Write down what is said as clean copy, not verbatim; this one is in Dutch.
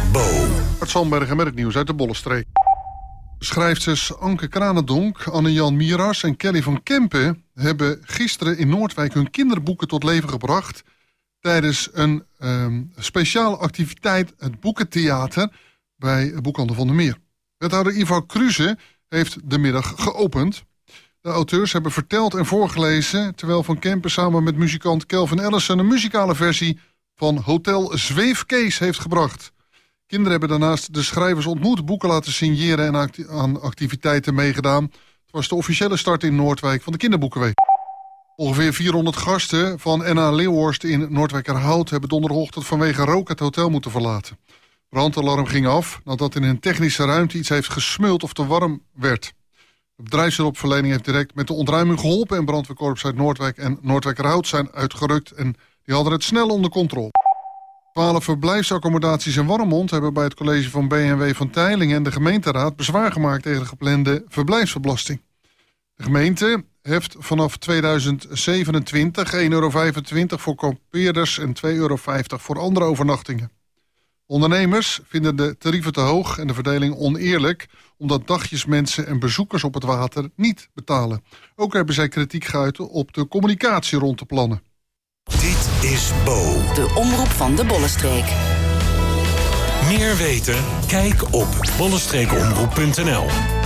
Bo. Bart Zandbergen met het nieuws uit de Bollenstreek. Schrijfsters Anke Kranendonk, Anne-Jan Miras en Kelly van Kempen hebben gisteren in Noordwijk hun kinderboeken tot leven gebracht tijdens een speciale activiteit, het Boekentheater, bij Boekhandel van der Meer. Wethouder Ivar Kruse heeft de middag geopend. De auteurs hebben verteld en voorgelezen, terwijl Van Kempen samen met muzikant Kelvin Ellison een muzikale versie van Hotel Zweefkees heeft gebracht. Kinderen hebben daarnaast de schrijvers ontmoet, boeken laten signeren en aan activiteiten meegedaan. Het was de officiële start in Noordwijk van de Kinderboekenweek. Ongeveer 400 gasten van N.A. Leeuwhorst in Noordwijkerhout hebben donderdagochtend vanwege rook het hotel moeten verlaten. Brandalarm ging af nadat in een technische ruimte iets heeft gesmeuld of te warm werd. De bedrijfshulpverlening heeft direct met de ontruiming geholpen en brandweerkorps uit Noordwijk en Noordwijkerhout zijn uitgerukt en die hadden het snel onder controle. 12 verblijfsaccommodaties in Warmond hebben bij het college van B&W van Teylingen en de gemeenteraad bezwaar gemaakt tegen de geplande verblijfsbelasting. De gemeente heft vanaf 2027 €1,25 voor kampeerders en €2,50 voor andere overnachtingen. Ondernemers vinden de tarieven te hoog en de verdeling oneerlijk, omdat dagjesmensen en bezoekers op het water niet betalen. Ook hebben zij kritiek geuit op de communicatie rond de plannen. Dit is Bo. De omroep van de Bollenstreek. Meer weten? Kijk op bollenstreekomroep.nl.